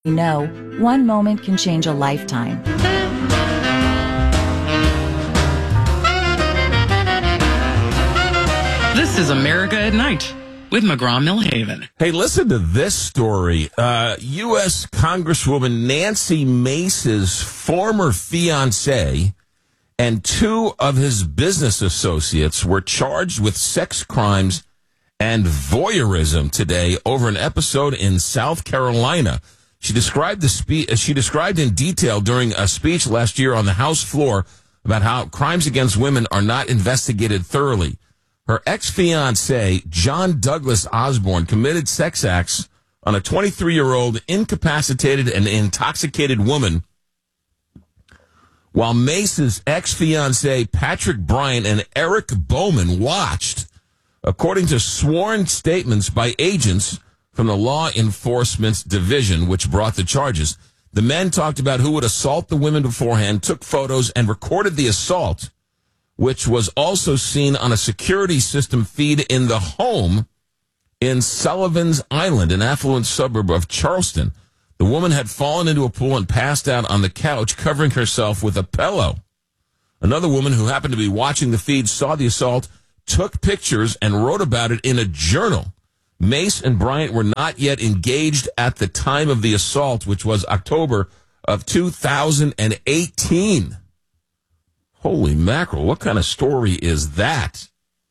You know, one moment can change a lifetime. This is America at Night with McGraw-Millhaven. Hey, listen to this story. U.S. Congresswoman Nancy Mace's former fiancé and two of his business associates were charged with sex crimes and voyeurism today over an episode in South Carolina. She described in detail during a speech last year on the House floor about how crimes against women are not investigated thoroughly. Her ex-fiancé, John Douglas Osborne, committed sex acts on a 23-year-old incapacitated and intoxicated woman, while Mace's ex-fiancé, Patrick Bryant, and Eric Bowman watched, according to sworn statements by agents from the Law Enforcement Division, which brought the charges. The men talked about who would assault the women beforehand, took photos, and recorded the assault, which was also seen on a security system feed in the home in Sullivan's Island, an affluent suburb of Charleston. The woman had fallen into a pool and passed out on the couch, covering herself with a pillow. Another woman who happened to be watching the feed saw the assault, took pictures, and wrote about it in a journal. Mace and Bryant were not yet engaged at the time of the assault, which was October of 2018. Holy mackerel, what kind of story is that?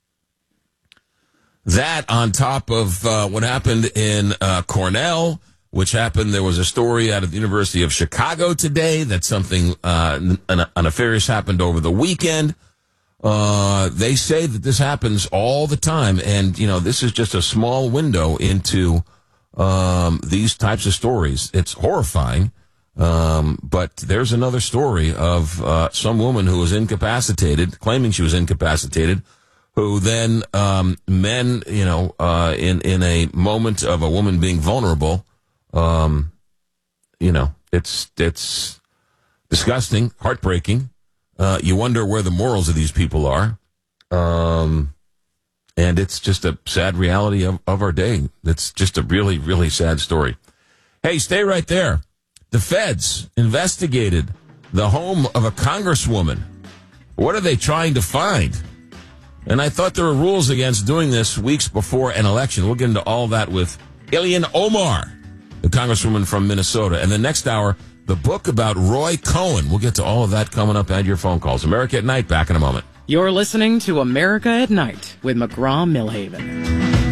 That on top of what happened in Cornell, which happened, there was a story out of the University of Chicago today that something nefarious happened over the weekend. They say that this happens all the time, and, you know, this is just a small window into these types of stories. It's horrifying, but there's another story of some woman who was incapacitated, claiming she was incapacitated, who then men, you know, in a moment of a woman being vulnerable, you know, it's disgusting, heartbreaking. You wonder where the morals of these people are. And it's just a sad reality of our day. It's just a really, really sad story. Hey, stay right there. The feds investigated the home of a congresswoman. What are they trying to find? And I thought there were rules against doing this weeks before an election. We'll get into all that with Ilhan Omar, the congresswoman from Minnesota. And the next hour, the book about Roy Cohn. We'll get to all of that coming up and your phone calls. America at Night, back in a moment. You're listening to America at Night with McGraw-Millhaven.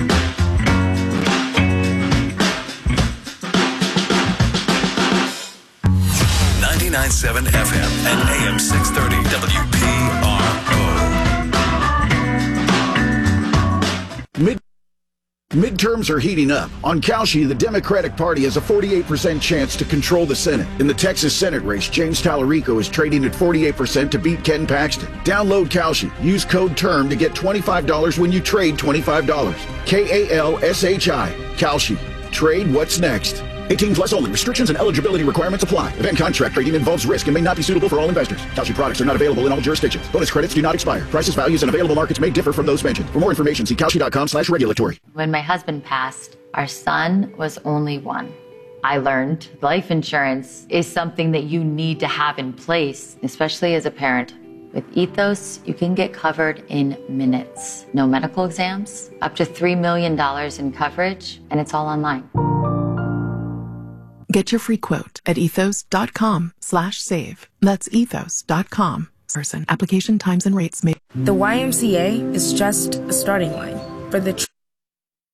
99.7 FM and AM 630 WPRO. Midterms are heating up. On Kalshi, the Democratic Party has a 48% chance to control the Senate. In the Texas Senate race, James Tallarico is trading at 48% to beat Ken Paxton. Download Kalshi. Use code TERM to get $25 when you trade $25. KALSHI. Kalshi. Trade what's next. 18 plus only. Restrictions and eligibility requirements apply. Event contract trading involves risk and may not be suitable for all investors. Kalshi products are not available in all jurisdictions. Bonus credits do not expire. Prices, values, and available markets may differ from those mentioned. For more information, see Kalshi.com/regulatory. When my husband passed, our son was only one. I learned life insurance is something that you need to have in place, especially as a parent. With Ethos, you can get covered in minutes. No medical exams, up to $3 million in coverage, and it's all online. Get your free quote at ethos.com/save. That's ethos.com. Person. Application times and rates may. The YMCA is just a starting line for the